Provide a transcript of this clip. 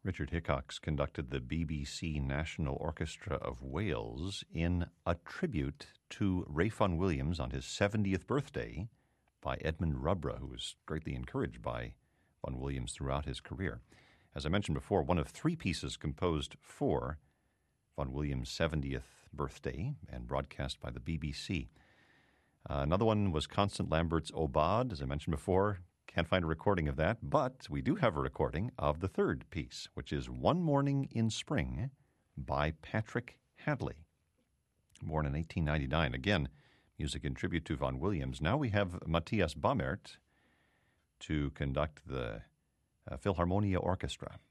Richard Hickox conducted the BBC National Orchestra of Wales in a tribute to Ray Vaughan Williams on his 70th birthday by Edmund Rubra, who was greatly encouraged by Vaughan Williams throughout his career. As I mentioned before, one of three pieces composed for Vaughan Williams' 70th birthday and broadcast by the BBC. Another one was Constant Lambert's Aubade, as I mentioned before. Can't find a recording of that, but we do have a recording of the third piece, which is One Morning in Spring by Patrick Hadley, born in 1899. Again, music in tribute to Vaughan Williams. Now we have Matthias Baumert to conduct the Philharmonia Orchestra.